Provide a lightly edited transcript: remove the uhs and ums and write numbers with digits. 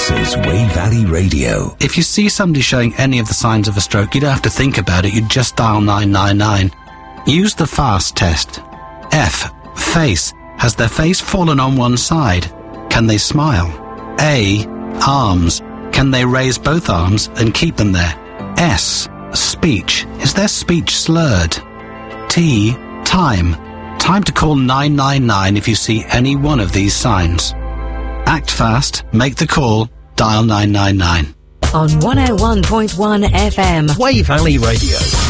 This is Wave Valley Radio. If you see somebody showing any of the signs of a stroke, you don't have to think about it. You just dial 999. Use the FAST test. F. Face. Has their face fallen on one side? Can they smile? A. Arms. Can they raise both arms and keep them there? S. Speech. Is their speech slurred? T. Time. Time to call 999 if you see any one of these signs. Act fast, make the call, dial 999. On 101.1 FM. Wave Valley Radio.